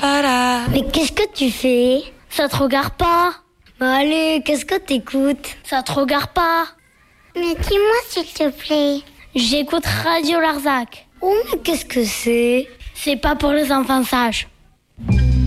Mais qu'est-ce que tu fais? Ça te regarde pas? Bah allez, qu'est-ce que t'écoutes? Ça te regarde pas? Mais dis-moi s'il te plaît. J'écoute Radio Larzac. Oh, mais qu'est-ce que c'est? C'est pas pour les enfants sages.